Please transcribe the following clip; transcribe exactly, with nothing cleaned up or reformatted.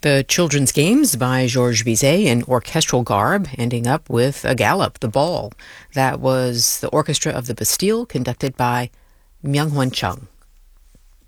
The Children's Games by Georges Bizet in orchestral garb, ending up with a gallop, the ball. That was the Orchestra of the Bastille, conducted by Myung-Hwan Chung.